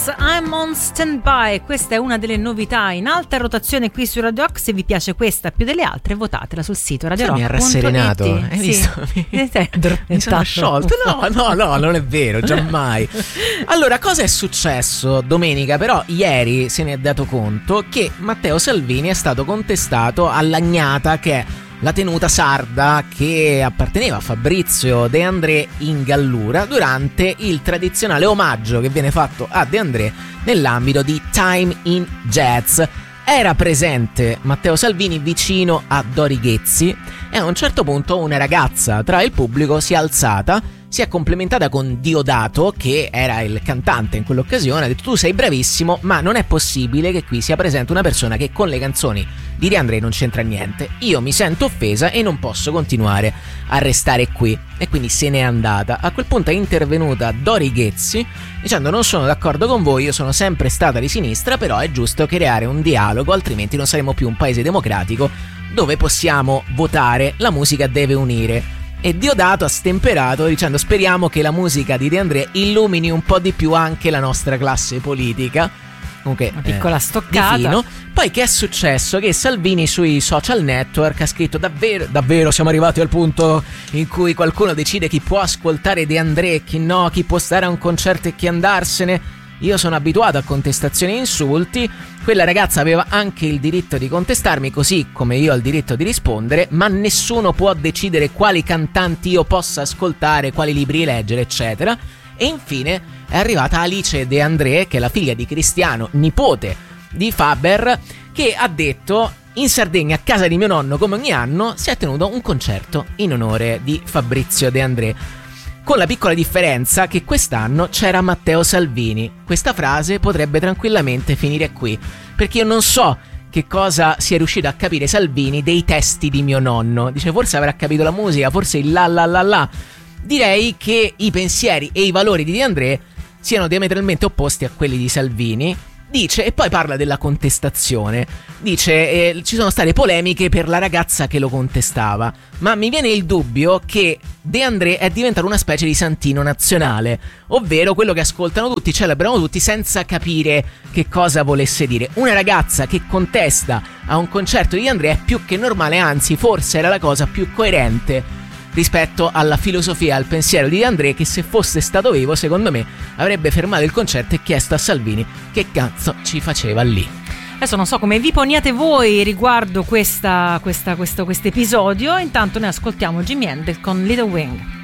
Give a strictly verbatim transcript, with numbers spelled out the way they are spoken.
Beatles, I'm on standby. Questa è una delle novità in alta rotazione qui su Radio Rock. Se vi piace questa più delle altre, votatela sul sito Radio Rock. Mi ha rasserenato, hai sì. visto? Mi, mi sono sciolto. No, no, no, non è vero, giammai. Allora, cosa è successo domenica? Però ieri se ne è dato conto che Matteo Salvini è stato contestato all'Agnata, che è la tenuta sarda che apparteneva a Fabrizio De André in Gallura, durante il tradizionale omaggio che viene fatto a De André nell'ambito di Time in Jazz. Era presente Matteo Salvini vicino a Dori Ghezzi e a un certo punto una ragazza tra il pubblico si è alzata, si è complimentata con Diodato, che era il cantante in quell'occasione, ha detto: tu sei bravissimo, ma non è possibile che qui sia presente una persona che con le canzoni di De André non c'entra niente. Io mi sento offesa e non posso continuare a restare qui. E quindi se n'è andata. A quel punto è intervenuta Dori Ghezzi dicendo: non sono d'accordo con voi, io sono sempre stata di sinistra, però è giusto creare un dialogo, altrimenti non saremo più un paese democratico dove possiamo votare, la musica deve unire. E Diodato ha stemperato dicendo: speriamo che la musica di De André illumini un po' di più anche la nostra classe politica. Comunque, una piccola eh, stoccata. Di fino. Poi che è successo? Che Salvini sui social network ha scritto: davvero, davvero siamo arrivati al punto in cui qualcuno decide chi può ascoltare De André e chi no, chi può stare a un concerto e chi andarsene. Io sono abituato a contestazioni e insulti. Quella ragazza aveva anche il diritto di contestarmi, così come io ho il diritto di rispondere, ma nessuno può decidere quali cantanti io possa ascoltare, quali libri leggere, eccetera. E infine è arrivata Alice De André, che è la figlia di Cristiano, nipote di Faber, che ha detto: in Sardegna, a casa di mio nonno, come ogni anno, si è tenuto un concerto in onore di Fabrizio De André, con la piccola differenza che quest'anno c'era Matteo Salvini. Questa frase potrebbe tranquillamente finire qui, perché io non so che cosa sia riuscito a capire Salvini dei testi di mio nonno. Dice: forse avrà capito la musica, forse il la la la la. Direi che i pensieri e i valori di De André siano diametralmente opposti a quelli di Salvini. Dice, e poi parla della contestazione, dice eh, ci sono state polemiche per la ragazza che lo contestava, ma mi viene il dubbio che De André è diventato una specie di santino nazionale, ovvero quello che ascoltano tutti, celebrano tutti senza capire che cosa volesse dire. Una ragazza che contesta a un concerto di De André è più che normale, anzi forse era la cosa più coerente rispetto alla filosofia, al pensiero di De André, che se fosse stato vivo, secondo me, avrebbe fermato il concerto e chiesto a Salvini che cazzo ci faceva lì. Adesso non so come vi poniate voi riguardo questa, questa, questo episodio. Intanto noi ascoltiamo Jimi Hendrix con Little Wing.